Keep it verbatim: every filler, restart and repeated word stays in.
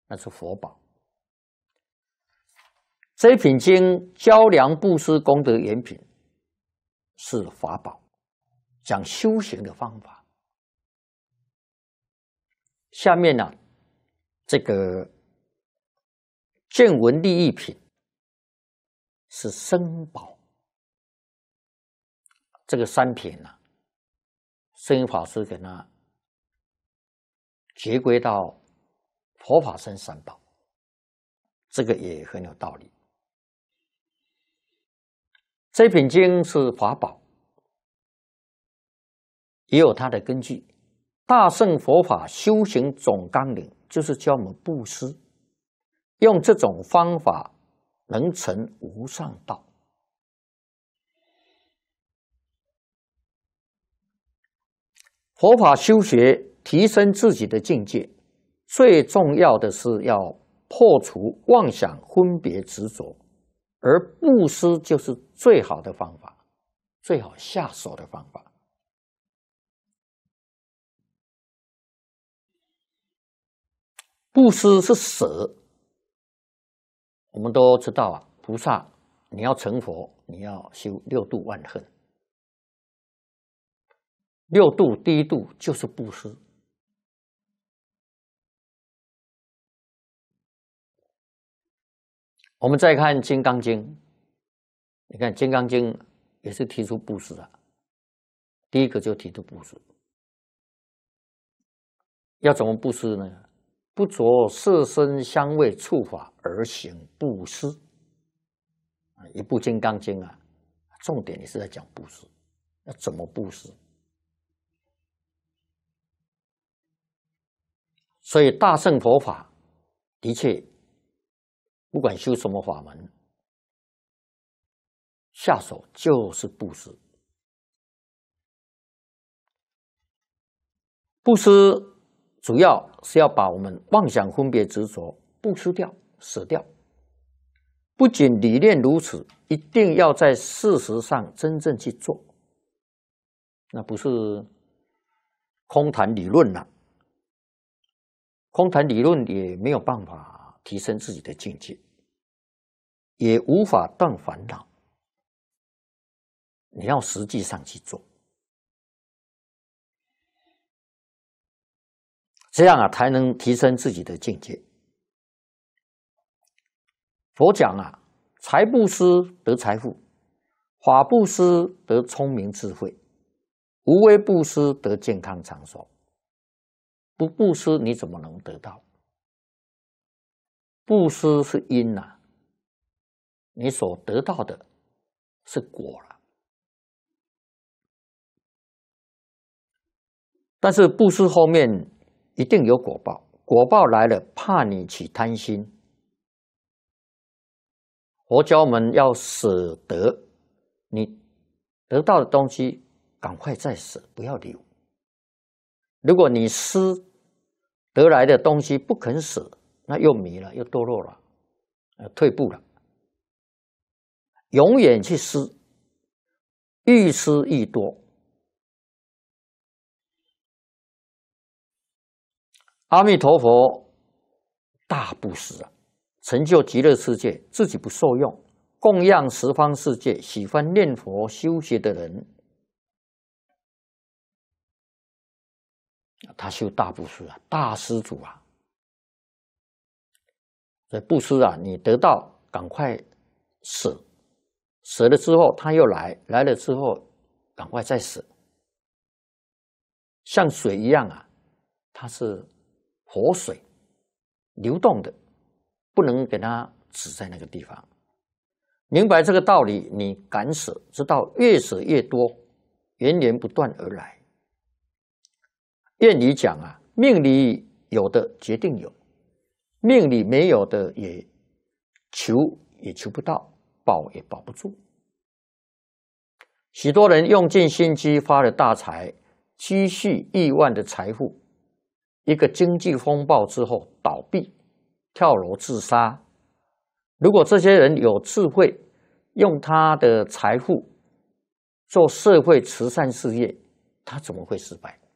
那是佛宝。这一品经教良布施功德圆品是法宝，讲修行的方法。下面呢、啊，这个见闻利益品是僧宝。这个三品呢、啊，圣严法师给他结归到佛法僧三宝，这个也很有道理。这品经是法宝，也有它的根据。大乘佛法修行总纲领就是教我们布施，用这种方法能成无上道。佛法修学提升自己的境界，最重要的是要破除妄想分别执着，而布施就是最好的方法，最好下手的方法。布施是舍，我们都知道啊，菩萨你要成佛，你要修六度万恨。六度第一度就是布施。我们再看《金刚经》，你看《金刚经》也是提出布施啊，第一个就提出布施。要怎么布施呢？不着色身香味触法而行布施。一部《金刚经》啊，重点也是在讲布施，要怎么布施。所以大乘佛法的确，不管修什么法门，下手就是布施。布施主要是要把我们妄想分别执着布施掉、舍掉。不仅理念如此，一定要在事实上真正去做。那不是空谈理论了。空谈理论也没有办法提升自己的境界，也无法断烦恼。你要实际上去做，这样啊才能提升自己的境界。佛讲啊，财布施得财富，法布施得聪明智慧，无为布施得健康长寿。不布施你怎么能得到？布施是因呐、啊，你所得到的是果了。但是布施后面一定有果报，果报来了，怕你起贪心。佛教我们要舍得，你得到的东西赶快再舍，不要留。如果你施得来的东西不肯舍，那又迷了，又堕落了，呃，退步了。永远去施，愈施愈多。阿弥陀佛大布施啊，成就极乐世界，自己不受用，供养十方世界喜欢念佛修学的人。他修大布施啊，大施主啊。所以布施啊，你得到赶快舍，舍了之后他又来，来了之后赶快再舍。像水一样啊，它是活水，流动的，不能给它止在那个地方。明白这个道理，你敢舍，知道越舍越多，源源不断而来。谚语讲啊，命里有的决定有，命里没有的也求也求不到，保也保不住。许多人用尽心机发了大财，积蓄亿万的财富，一个经济风暴之后倒闭，跳楼自杀。如果这些人有智慧，用他的财富做社会慈善事业，他怎么会失败？